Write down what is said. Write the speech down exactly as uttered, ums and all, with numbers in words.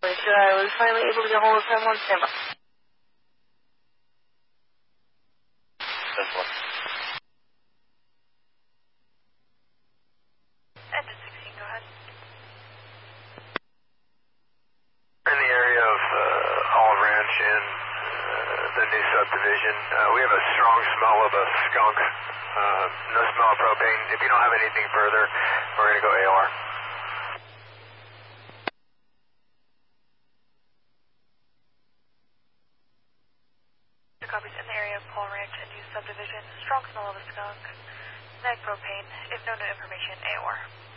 information. I was finally able to get hold of him on standby. This one. Engine sixteen, go ahead. In the area of uh, Olive Ranch and uh, the new subdivision, uh, we have a strong smell of a skunk. Uh, no smell of propane. If you don't have anything further, we're going to go A O R. Copies in the area of Paul Ranch and new subdivision. Strong smell of a skunk. Neg propane. If no new information, A O R.